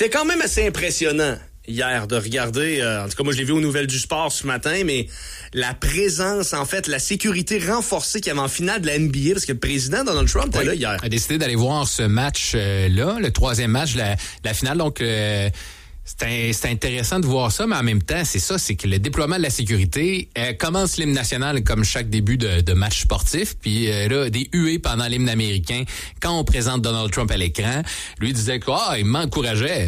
C'était quand même assez impressionnant hier de regarder, en tout cas moi je l'ai vu aux Nouvelles du Sport ce matin, mais la présence, en fait, la sécurité renforcée qu'il y avait en finale de la NBA, parce que le président Donald Trump était là hier. A décidé d'aller voir ce match-là, le troisième match, la finale, donc... C'est intéressant de voir ça, mais en même temps, c'est que le déploiement de la sécurité commence l'hymne national comme chaque début de match sportif, puis là, des huées pendant l'hymne américain, quand on présente Donald Trump à l'écran, lui disait il m'encourageait.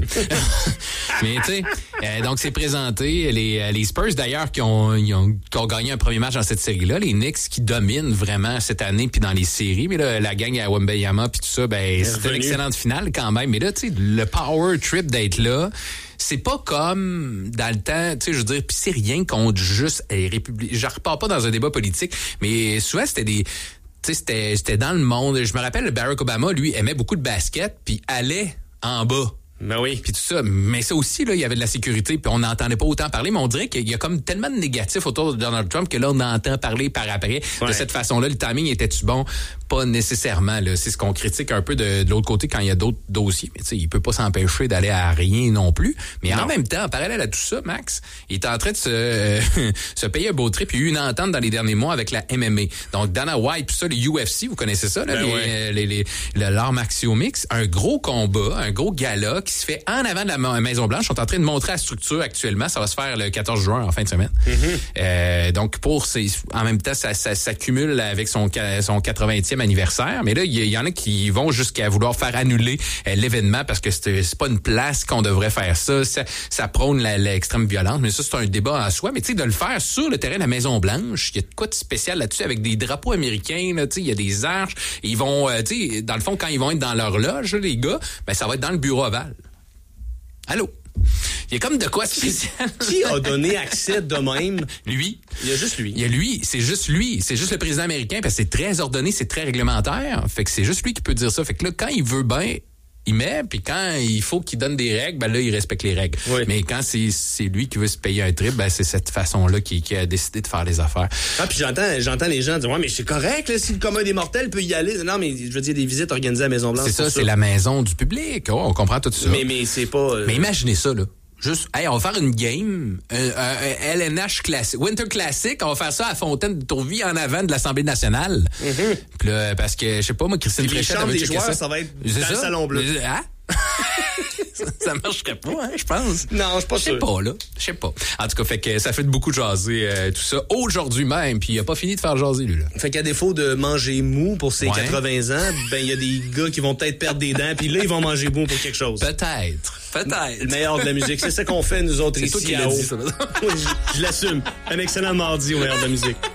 Mais tu sais, donc c'est présenté, les Spurs d'ailleurs qui ont gagné un premier match dans cette série-là, les Knicks qui dominent vraiment cette année, puis dans les séries, mais là, la gang à Wembanyama, puis tout ça, c'était une excellente finale quand même, mais là, tu sais, le power trip d'être là, c'est pas comme dans le temps, tu sais, je veux dire, puis c'est rien contre juste les républicains. Je repars pas dans un débat politique, mais souvent c'était des... Tu sais, c'était dans le monde. Je me rappelle, Barack Obama, lui, aimait beaucoup de basket, puis allait en bas. Ben oui. Puis tout ça. Mais ça aussi, là, il y avait de la sécurité, puis on n'entendait pas autant parler, mais on dirait qu'il y a comme tellement de négatifs autour de Donald Trump que là, on entend parler par après. Ouais. De cette façon-là, le timing était-tu bon? Pas nécessairement, là. C'est ce qu'on critique un peu de l'autre côté quand il y a d'autres dossiers. Mais tu sais, il peut pas s'empêcher d'aller à rien non plus. Mais en même temps, en parallèle à tout ça, Max, il est en train de se payer un beau trip. Il y a eu une entente dans les derniers mois avec la MMA. Donc, Dana White, puis ça, le UFC, vous connaissez ça, là, l'art martiaux mix. Un gros combat, un gros gala qui se fait en avant de la Maison-Blanche. Ils sont en train de montrer la structure actuellement. Ça va se faire le 14 juin, en fin de semaine. Mm-hmm. Donc, en même temps, ça s'accumule avec son 80e anniversaire. Mais là, il y en a qui vont jusqu'à vouloir faire annuler l'événement parce que c'est pas une place qu'on devrait faire ça. Ça prône l'extrême violence. Mais ça, c'est un débat en soi. Mais tu sais, de le faire sur le terrain de la Maison-Blanche, il y a de quoi de spécial là-dessus avec des drapeaux américains, là, tu sais, il y a des arches. Ils vont, tu sais, dans le fond, quand ils vont être dans leur loge, les gars, ça va être dans le bureau ovale. Allô? Il y a comme de quoi spécial. Qui a donné accès de même? Lui. Il y a juste lui. Il y a lui. C'est juste lui. C'est juste le président américain parce que c'est très ordonné, c'est très réglementaire. Fait que c'est juste lui qui peut dire ça. Fait que là, quand il veut bien, il met, puis quand il faut qu'il donne des règles, là, il respecte les règles. Oui. Mais quand c'est lui qui veut se payer un trip, c'est cette façon-là qui a décidé de faire les affaires. Ah, puis j'entends les gens dire, ouais, mais c'est correct, là, si le commun des mortels peut y aller. Non, mais je veux dire, des visites organisées à la Maison-Blanche. C'est ça, c'est la maison du public. Oh, on comprend tout ça. Mais c'est pas... Mais imaginez ça, là. Juste, on va faire une game, un LNH classique, Winter Classic, on va faire ça à Fontaine de Tourville en avant de l'Assemblée nationale. Mm-hmm. Puis là, parce que, je sais pas, moi, Christine Fréchette avait checké ça. Ça va être dans le Salon Bleu. Hein? Ça marcherait pas, hein, je pense. Non, je suis pas sûr. Je sais pas. En tout cas, fait que ça fait beaucoup jaser tout ça aujourd'hui même, puis il a pas fini de faire jaser, lui, là. Fait qu'à défaut de manger mou pour ses 80 ans, il y a des gars qui vont peut-être perdre des dents, puis là, ils vont manger mou pour quelque chose. Peut-être. Le meilleur de la musique. C'est ça qu'on fait, nous autres, ici. C'est toi qui l'as dit, ça. Je l'assume. Un excellent mardi au meilleur de la musique.